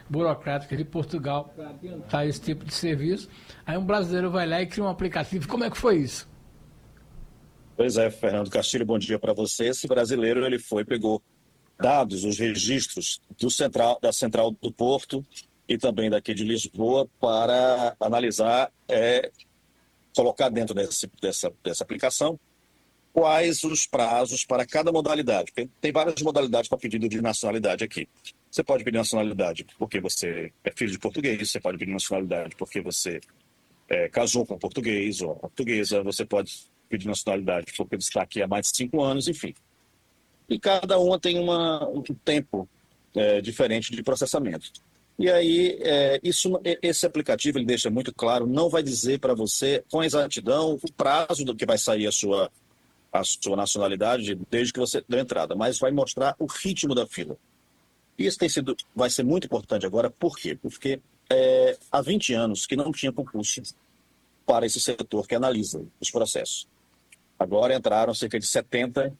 burocráticas de Portugal para adiantar esse tipo de serviço. Aí um brasileiro vai lá e cria um aplicativo. Como é que foi isso? Pois é, Fernando Castilho, bom dia para você. Esse brasileiro, ele pegou dados, os registros da central do Porto e também daqui de Lisboa para analisar, colocar dentro dessa aplicação quais os prazos para cada modalidade. Porque tem várias modalidades para pedido de nacionalidade aqui. Você pode pedir nacionalidade porque você é filho de português, você pode pedir nacionalidade porque você casou com português ou portuguesa, você pode pedir nacionalidade porque você está aqui há mais de 5 anos, enfim. E cada uma tem um tempo diferente de processamento. E aí, esse aplicativo ele deixa muito claro, não vai dizer para você com exatidão o prazo do que vai sair a sua nacionalidade desde que você deu entrada, mas vai mostrar o ritmo da fila. Isso vai ser muito importante agora, por quê? Porque há 20 anos que não tinha concurso para esse setor que analisa os processos. Agora entraram cerca de 70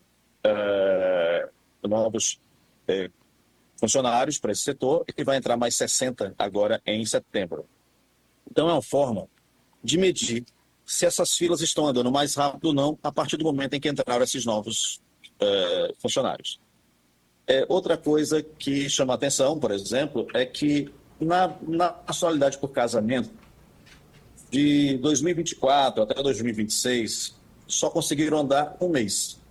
novos funcionários para esse setor e vai entrar mais 60 agora em setembro. Então é uma forma de medir se essas filas estão andando mais rápido ou não a partir do momento em que entraram esses novos funcionários. Outra coisa que chama a atenção, por exemplo, é que na nacionalidade por casamento, de 2024 até 2026, só conseguiram andar um mês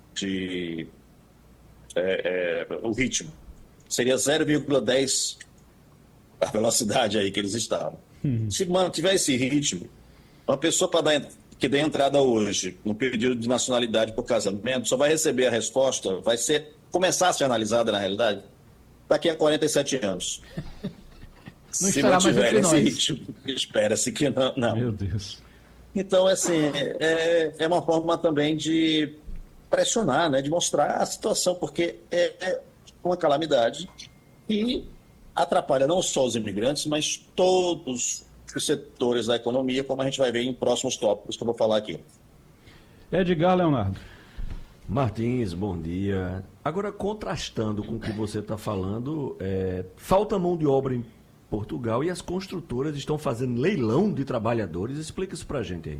o ritmo. Seria 0,10 a velocidade aí que eles estavam. Se mantiver esse ritmo, uma pessoa que dê entrada hoje no pedido de nacionalidade por casamento só vai receber a resposta, começar a ser analisada, na realidade, daqui a 47 anos. Não se estará não mais tiver entre esse nós. ritmo, espera-se que não. Meu Deus. Então, assim, é uma forma também de pressionar, né, de mostrar a situação, porque é uma calamidade que atrapalha não só os imigrantes, mas todos os setores da economia, como a gente vai ver em próximos tópicos que eu vou falar aqui. Edgar Leonardo. Martins, bom dia. Agora, contrastando com o que você está falando, falta mão de obra em Portugal e as construtoras estão fazendo leilão de trabalhadores. Explica isso para a gente aí.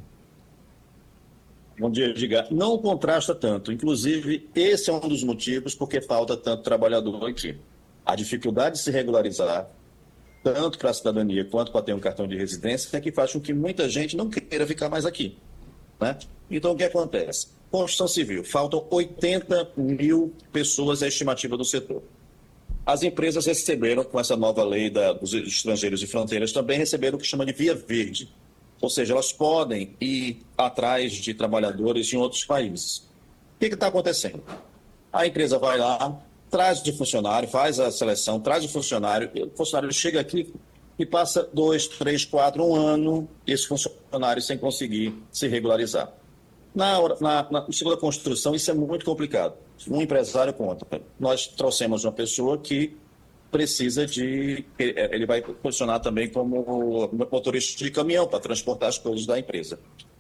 Bom dia, Edgar. Não contrasta tanto. Inclusive, esse é um dos motivos porque falta tanto trabalhador aqui. A dificuldade de se regularizar, tanto para a cidadania quanto para ter um cartão de residência, é que faz com que muita gente não queira ficar mais aqui, né? Então, o que acontece? Construção civil, faltam 80 mil pessoas, a estimativa do setor. As empresas receberam, com essa nova lei dos estrangeiros e fronteiras, também receberam o que chama de via verde. Ou seja, elas podem ir atrás de trabalhadores em outros países. O que está acontecendo? A empresa vai lá, traz o funcionário, faz a seleção, traz o funcionário chega aqui e passa 2, 3, 4, 1 ano, esse funcionário sem conseguir se regularizar. Na segunda construção, isso é muito complicado. Um empresário conta. Nós trouxemos uma pessoa que precisa ele vai funcionar também como motorista de caminhão para transportar as coisas da empresa.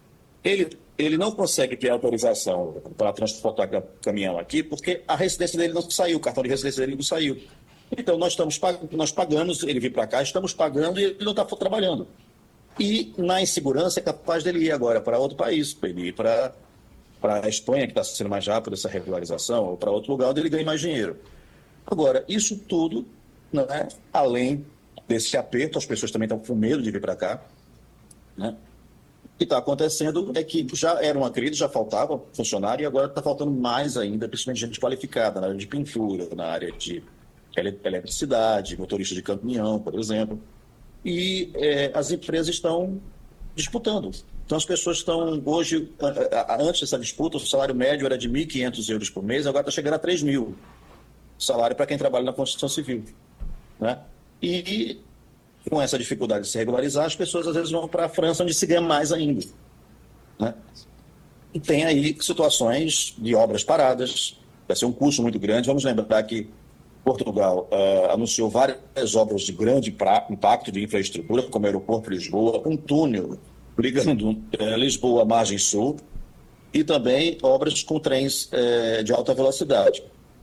Ele não consegue ter autorização para transportar caminhão aqui porque a residência dele não saiu, o cartão de residência dele não saiu. Então, nós pagamos, ele vir para cá, estamos pagando e ele não está trabalhando. E, na insegurança, é capaz dele ir agora para outro país, para ele ir para a Espanha, que está sendo mais rápido essa regularização, ou para outro lugar onde ele ganha mais dinheiro. Agora, isso tudo, né, além desse aperto, as pessoas também estão com medo de vir para cá, né? O que está acontecendo é que já era uma crise, já faltava funcionário, e agora está faltando mais ainda, principalmente gente qualificada na área de pintura, na área de eletricidade, motorista de caminhão, por exemplo. E as empresas estão disputando. Então, as pessoas estão, hoje, antes dessa disputa, o salário médio era de 1.500 euros por mês, agora está chegando a 3.000. Salário para quem trabalha na construção civil, né? E com essa dificuldade de se regularizar, as pessoas às vezes vão para a França, onde se ganha mais ainda, né? E tem aí situações de obras paradas, vai ser um custo muito grande. Vamos lembrar que Portugal anunciou várias obras de grande impacto de infraestrutura, como o aeroporto de Lisboa, um túnel ligando Lisboa à margem sul, e também obras com trens de alta velocidade.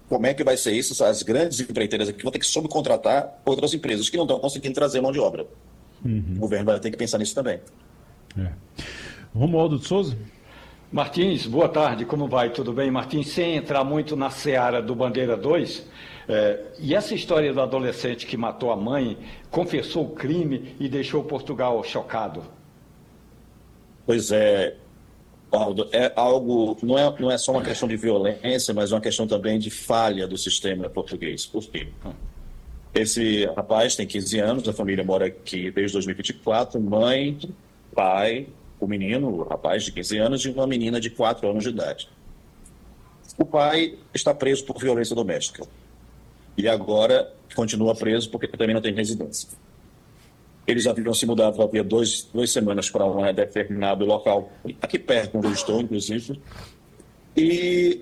como é que vai ser isso? As grandes empreiteiras aqui vão ter que subcontratar outras empresas que não estão conseguindo trazer mão de obra. O governo vai ter que pensar nisso também. Romualdo de Souza? Martins, boa tarde, como vai? Tudo bem? Martins, sem entrar muito na seara do Bandeira 2, e essa história do adolescente que matou a mãe, confessou o crime e deixou Portugal chocado? Pois é, Aldo, é algo, não é só uma questão de violência, mas uma questão também de falha do sistema português. Por quê? Esse rapaz tem 15 anos, a família mora aqui desde 2024, mãe, pai, o menino, o rapaz de 15 anos e uma menina de 4 anos de idade. O pai está preso por violência doméstica e agora continua preso porque também não tem residência. Eles haviam se mudado havia duas semanas para um determinado local, aqui perto onde eu estou, inclusive, e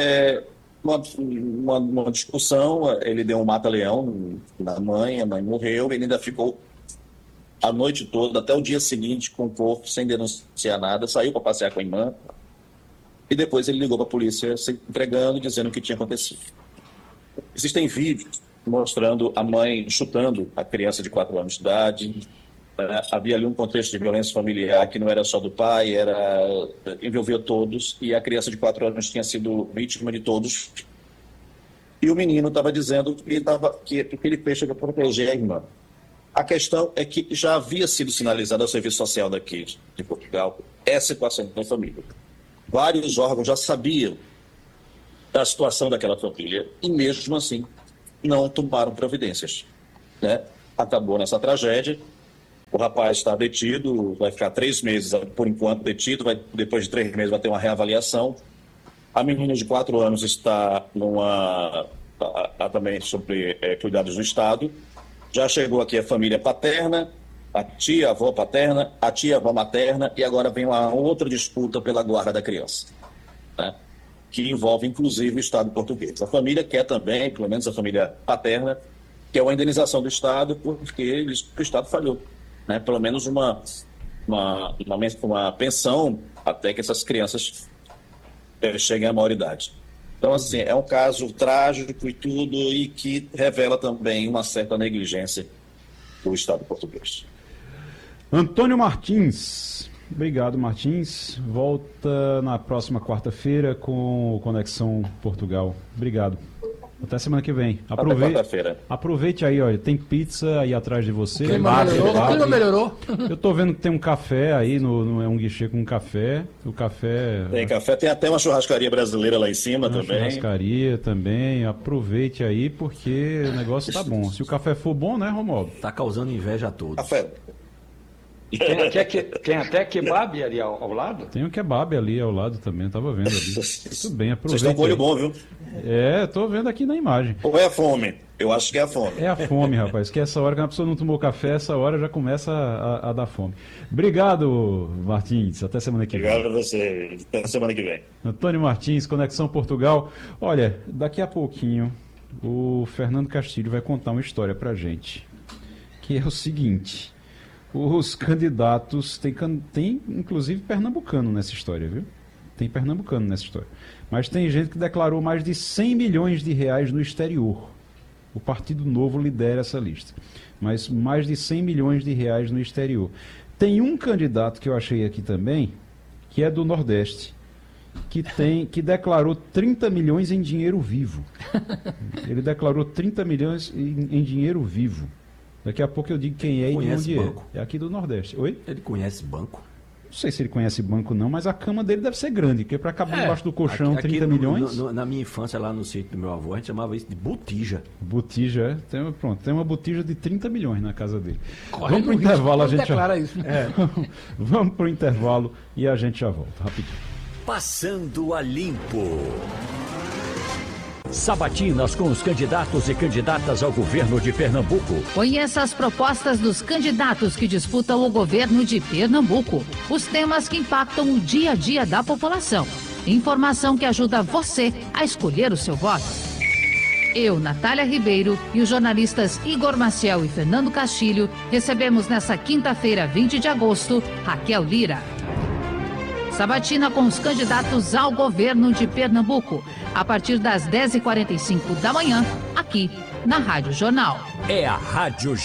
uma discussão, ele deu um mata-leão na mãe, a mãe morreu, ele ainda ficou a noite toda, até o dia seguinte, com o corpo, sem denunciar nada, saiu para passear com a irmã, e depois ele ligou para a polícia se entregando, dizendo o que tinha acontecido. Existem vídeos mostrando a mãe chutando a criança de 4 anos de idade. Havia ali um contexto de violência familiar que não era só do pai, envolvia todos, e a criança de 4 anos tinha sido vítima de todos. E o menino estava dizendo que ele fez para proteger a irmã. A questão é que já havia sido sinalizado ao Serviço Social daqui de Portugal essa situação da família. Vários órgãos já sabiam da situação daquela família e, mesmo assim, não tomaram providências, né? Acabou nessa tragédia. O rapaz está detido, vai ficar 3 meses, por enquanto, detido. Depois de 3 meses vai ter uma reavaliação. A menina de 4 anos está também sob cuidados do Estado. Já chegou aqui a família paterna, a tia, a avó paterna, a tia, a avó materna, e agora vem uma outra disputa pela guarda da criança, né? Que envolve, inclusive, o Estado português. A família quer também, pelo menos a família paterna, quer uma indenização do Estado, porque o Estado falhou, né? Pelo menos uma pensão até que essas crianças cheguem à maioridade. Então, assim, é um caso trágico e tudo, e que revela também uma certa negligência do Estado português. Antônio Martins. Obrigado, Martins. Volta na próxima quarta-feira com o Conexão Portugal. Obrigado. Até semana que vem. Aproveite aí, olha, tem pizza aí atrás de você. O clima melhorou. Eu tô vendo que tem um café aí, é um guichê com café. O café... Tem café, tem até uma churrascaria brasileira lá em cima também. Churrascaria também. Aproveite aí, porque o negócio tá bom. Se o café for bom, né, Romualdo? Tá causando inveja a todos. Café. E tem até kebab ali ao lado? Tem um kebab ali ao lado também, eu tava vendo ali. Tudo bem, aproveita. Vocês estão com olho bom, viu? Tô vendo aqui na imagem. Ou é a fome? Eu acho que é a fome. É a fome, rapaz, que essa hora que a pessoa não tomou café, essa hora já começa a dar fome. Obrigado, Martins, até semana que vem. Obrigado a você, até semana que vem. Antônio Martins, Conexão Portugal. Olha, daqui a pouquinho o Fernando Castilho vai contar uma história pra gente, que é o seguinte: os candidatos, tem inclusive pernambucano nessa história, viu? Tem pernambucano nessa história. Mas tem gente que declarou mais de 100 milhões de reais no exterior. O Partido Novo lidera essa lista. Mas mais de 100 milhões de reais no exterior. Tem um candidato que eu achei aqui também, que é do Nordeste, que declarou 30 milhões em dinheiro vivo. Ele declarou 30 milhões em dinheiro vivo. Daqui a pouco eu digo quem é e de onde é. É aqui do Nordeste. Oi? Ele conhece banco? Não sei se ele conhece banco não, mas a cama dele deve ser grande, porque para caber embaixo do colchão aqui 30 milhões... Na minha infância, lá no sítio do meu avô, a gente chamava isso de botija. Botija, tem uma botija de 30 milhões na casa dele. Vamos pro intervalo, a gente declara isso. Vamos pro intervalo e a gente já volta, rapidinho. Passando a Limpo. Sabatinas com os candidatos e candidatas ao governo de Pernambuco. Conheça as propostas dos candidatos que disputam o governo de Pernambuco. Os temas que impactam o dia a dia da população. Informação que ajuda você a escolher o seu voto. Eu, Natália Ribeiro, e os jornalistas Igor Maciel e Fernando Castilho recebemos nessa quinta-feira, 20 de agosto, Raquel Lira. Sabatina com os candidatos ao governo de Pernambuco, a partir das 10h45 da manhã, aqui na Rádio Jornal. É a Rádio